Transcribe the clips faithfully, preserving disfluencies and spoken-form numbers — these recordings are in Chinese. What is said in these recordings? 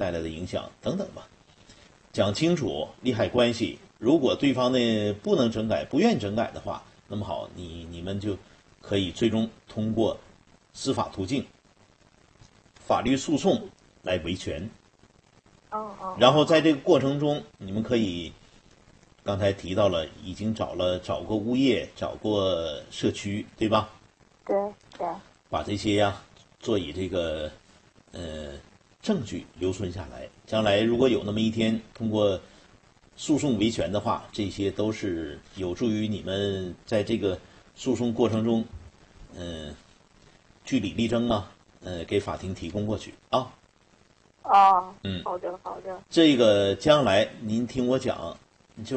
带来的影响等等吧，讲清楚利害关系。如果对方呢不能整改，不愿意整改的话，那么好，你你们就可以最终通过司法途径、法律诉讼来维权。 哦哦。 然后在这个过程中，你们可以刚才提到了，已经找了找过物业，找过社区，对吧？ 对对。 把这些呀做以这个呃证据留存下来，将来如果有那么一天通过诉讼维权的话，这些都是有助于你们在这个诉讼过程中，嗯、呃，据理力争嘛，呃，给法庭提供过去啊。 哦， 嗯， 好的好的。 这个将来您听我讲，就是、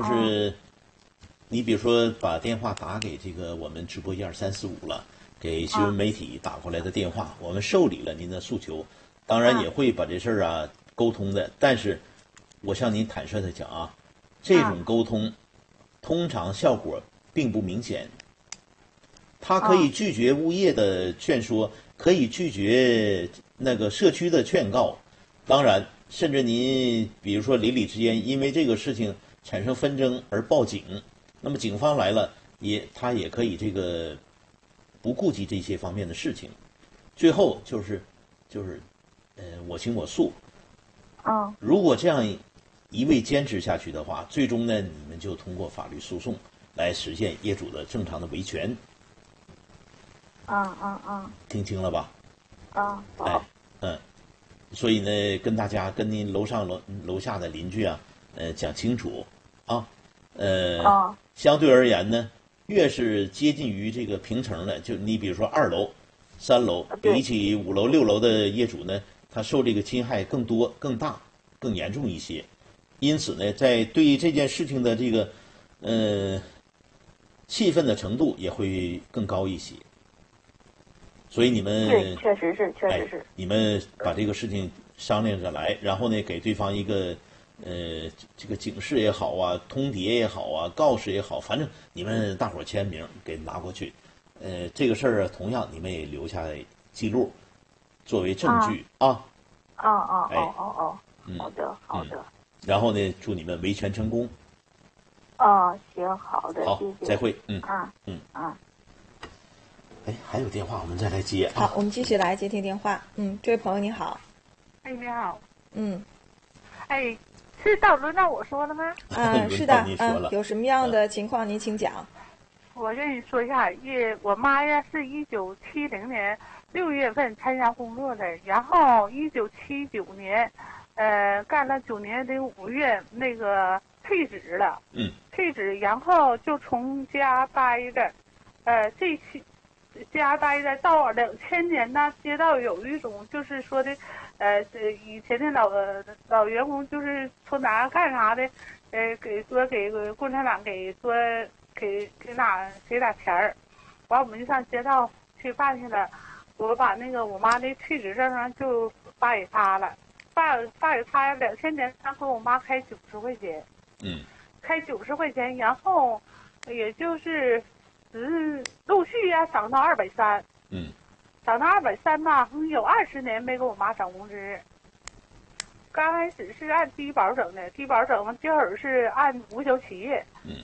啊、你比如说把电话打给这个我们直播一二三四五了，给新闻媒体打过来的电话，啊、我们受理了您的诉求，当然也会把这事儿啊沟通的，但是我向您坦率的讲啊。这种沟通通常效果并不明显，他可以拒绝物业的劝说，可以拒绝那个社区的劝告，当然，甚至您比如说邻里之间因为这个事情产生纷争而报警，那么警方来了，也他也可以这个不顾及这些方面的事情，最后就是就是呃我行我素。 啊， 如果这样一味坚持下去的话，最终呢，你们就通过法律诉讼来实现业主的正常的维权。 啊啊啊！ 听清了吧？ 啊，好。 哎，嗯，所以呢，跟大家跟您楼上楼楼下的邻居啊，呃，讲清楚啊，呃， 啊、 相对而言呢，越是接近于这个平层的，就你比如说二楼、三楼，比起五楼、六楼的业主呢，他受这个侵害更多、更大、更严重一些。因此呢，在对于这件事情的这个呃气愤的程度也会更高一些。所以你们对，确实是，确实是、哎。 你们把这个事情商量着来，然后呢，给对方一个呃这个警示也好啊，通牒也好啊，告示也好，反正你们大伙签名给拿过去。呃，这个事儿啊，同样你们也留下记录，作为证据啊。 啊啊哎哦哦哦，好的好的。 嗯然后呢，祝你们维权成功。 哦，行，好的， 好， 谢谢。 再会。嗯啊嗯啊。 哎，还有电话，我们再来接啊。 好，我们继续来接听电话。嗯，这位朋友你好。 哎，你好。 嗯。 哎，是到轮到我说了吗？ 嗯，是的。嗯，有什么样的情况您请讲。 我跟你说一下，因我妈呀是一九七零年六月份参加工作的，然后一九七九年。呃，干了九年的五月，那个退职了。 嗯。 退职，然后就从家待着，呃，这期家待着到两千年呢，街道有一种就是说的，呃，以前的老老员工就是从哪干啥的，呃，给说给共产党给说给给哪给俩钱儿，完我们就上街道去办去了，我把那个我妈的退职证上就发给他了。发发给他两千年，他和我妈开九十块钱， 嗯， 开九十块钱，然后也就是嗯陆续呀、啊、涨到二百三， 嗯， 涨到二百三吧，有二十年没给我妈涨工资。刚开始是按低保整的，低保整完，这会儿是按无销企业， 嗯。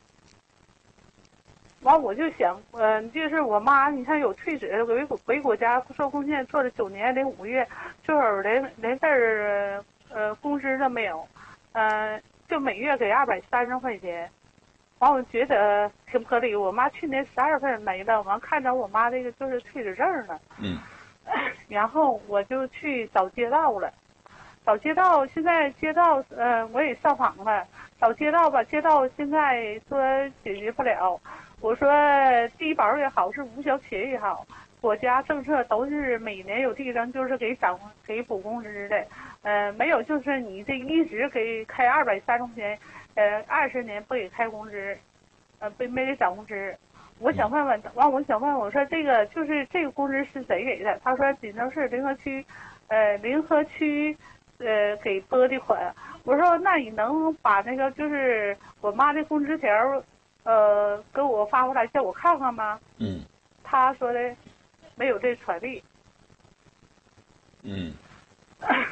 完我就想，嗯、呃，就是我妈，你看有退职为为国家做贡献，做了九年零五月，这会儿连连份儿呃工资都没有，呃，就每月给二百三十块钱，完我觉得挺不合理。我妈去年十二份没了，完看着我妈这个就是退职证了， 嗯， 然后我就去找街道了，找街道，现在街道呃我也上访了，找街道吧，街道现在说解决不了。我说低保也好，是无销企业也好，国家政策都是每年有递增，就是给涨给补工资的，呃，没有就是你这一直给开二百三十块钱，呃，二十年不给开工资，呃，不没给涨工资。我想问问，完我想问，我说这个就是这个工资是谁给的？他说锦州市临河区，呃，临河区，呃，给拨的款。我说那你能把那个就是我妈的工资条。呃，给我发过来叫我看看吗？ 嗯， 他说的没有这权利。 嗯。